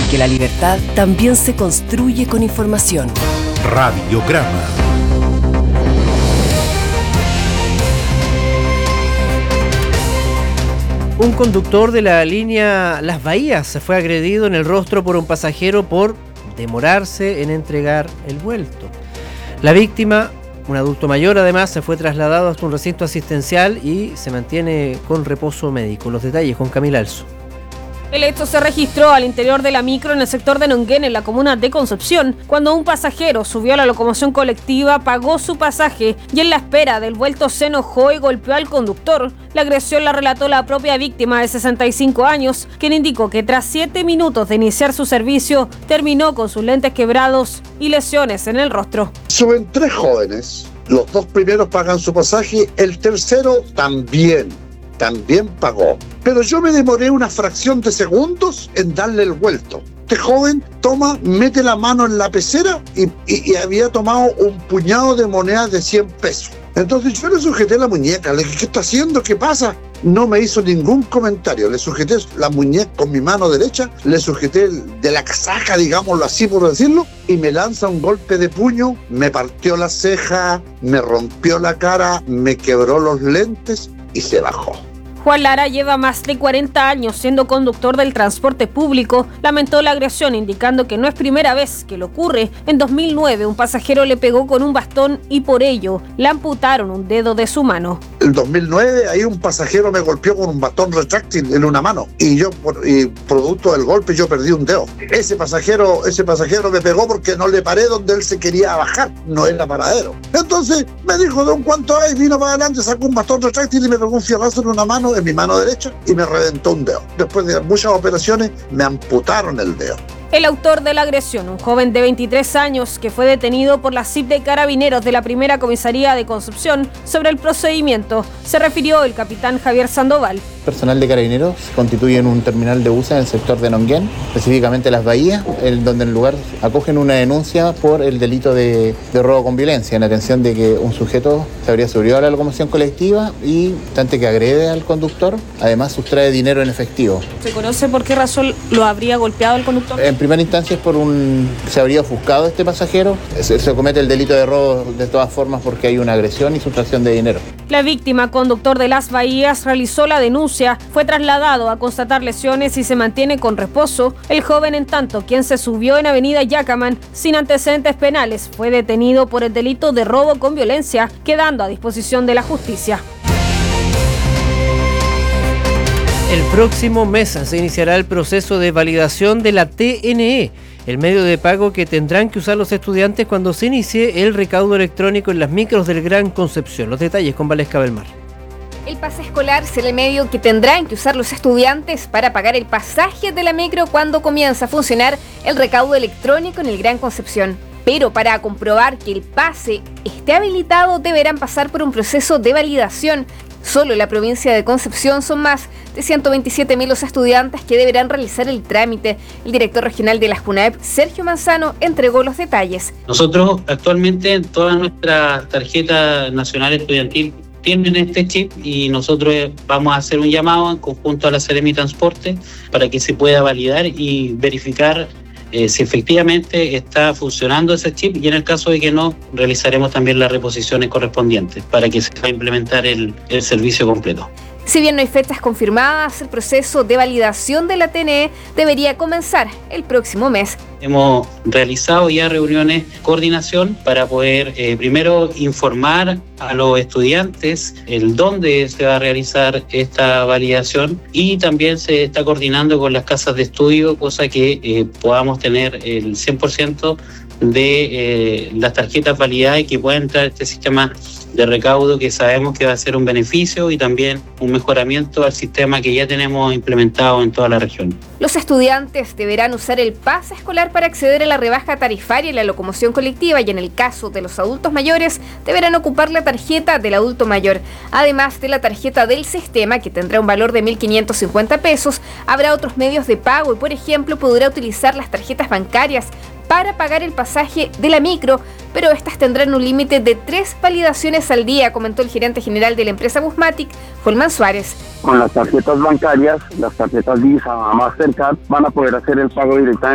porque la libertad también se construye con información. Radiograma. Un conductor de la línea Las Bahías se fue agredido en el rostro por un pasajero por demorarse en entregar el vuelto. La víctima, un adulto mayor además, se fue trasladado hasta un recinto asistencial y se mantiene con reposo médico. Los detalles con Camila Alzo. El hecho se registró al interior de la micro en el sector de Nonguén, en la comuna de Concepción, cuando un pasajero subió a la locomoción colectiva, pagó su pasaje y en la espera del vuelto se enojó y golpeó al conductor. La agresión la relató la propia víctima de 65 años, quien indicó que tras 7 minutos de iniciar su servicio, terminó con sus lentes quebrados y lesiones en el rostro. Suben 3 jóvenes, los 2 primeros pagan su pasaje, el tercero también pagó. Pero yo me demoré una fracción de segundos en darle el vuelto. Este joven mete la mano en la pecera y había tomado un puñado de monedas de 100 pesos. Entonces yo le sujeté la muñeca, le dije, ¿qué está haciendo? ¿Qué pasa? No me hizo ningún comentario, le sujeté la muñeca con mi mano derecha, le sujeté de la casaca, digámoslo así por decirlo, y me lanza un golpe de puño, me partió la ceja, me rompió la cara, me quebró los lentes y se bajó. Juan Lara lleva más de 40 años siendo conductor del transporte público. Lamentó la agresión, indicando que no es primera vez que le ocurre. En 2009, un pasajero le pegó con un bastón y por ello le amputaron un dedo de su mano. En 2009, ahí un pasajero me golpeó con un bastón retráctil en una mano y producto del golpe, yo perdí un dedo. Ese pasajero me pegó porque no le paré donde él se quería bajar, no era paradero. Entonces me dijo, don, ¿cuánto hay? Vino para adelante, sacó un bastón retráctil y me pegó un fierrazo en una mano, en mi mano derecha, y me reventó un dedo. Después de muchas operaciones me amputaron el dedo. El autor de la agresión, un joven de 23 años que fue detenido por la CIP de Carabineros de la Primera Comisaría de Concepción. Sobre el procedimiento se refirió el capitán Javier Sandoval. Personal de Carabineros constituye un terminal de buses en el sector de Nonguén, específicamente Las Bahías, donde en el lugar acogen una denuncia por el delito de robo con violencia, en atención de que un sujeto se habría subido a la locomoción colectiva y, tanto que agrede al conductor, además sustrae dinero en efectivo. ¿Se conoce por qué razón lo habría golpeado el conductor? En primera instancia es se habría ofuscado este pasajero. Se comete el delito de robo de todas formas porque hay una agresión y sustracción de dinero. La víctima, conductor de Las Bahías, realizó la denuncia, fue trasladado a constatar lesiones y se mantiene con reposo. El joven, en tanto, quien se subió en Avenida Yacaman sin antecedentes penales, fue detenido por el delito de robo con violencia, quedando a disposición de la justicia. El próximo mes se iniciará el proceso de validación de la TNE, el medio de pago que tendrán que usar los estudiantes cuando se inicie el recaudo electrónico en las micros del Gran Concepción. Los detalles con Valesca Belmar. El pase escolar será el medio que tendrán que usar los estudiantes para pagar el pasaje de la micro cuando comienza a funcionar el recaudo electrónico en el Gran Concepción. Pero para comprobar que el pase esté habilitado deberán pasar por un proceso de validación. Solo en la provincia de Concepción son más de 127.000 los estudiantes que deberán realizar el trámite. El director regional de la JUNAEP, Sergio Manzano, entregó los detalles. Nosotros actualmente todas nuestras tarjetas nacionales estudiantil tienen este chip y nosotros vamos a hacer un llamado en conjunto a la Seremi Transporte para que se pueda validar y verificar si efectivamente está funcionando ese chip, y en el caso de que no, realizaremos también las reposiciones correspondientes para que se pueda implementar el servicio completo. Si bien no hay fechas confirmadas, el proceso de validación de la TNE debería comenzar el próximo mes. Hemos realizado ya reuniones de coordinación para poder primero informar a los estudiantes el dónde se va a realizar esta validación, y también se está coordinando con las casas de estudio, cosa que podamos tener el 100% de las tarjetas validadas y que pueda entrar a este sistema de recaudo, que sabemos que va a ser un beneficio y también un mejoramiento al sistema que ya tenemos implementado en toda la región. Los estudiantes deberán usar el pase escolar para acceder a la rebaja tarifaria en la locomoción colectiva, y en el caso de los adultos mayores deberán ocupar la tarjeta del adulto mayor. Además de la tarjeta del sistema, que tendrá un valor de 1.550 pesos, habrá otros medios de pago y, por ejemplo, podrá utilizar las tarjetas bancarias para pagar el pasaje de la micro, pero estas tendrán un límite de 3 validaciones al día, comentó el gerente general de la empresa Busmatic, Holman Suárez. Con las tarjetas bancarias, las tarjetas Visa, Mastercard, van a poder hacer el pago directamente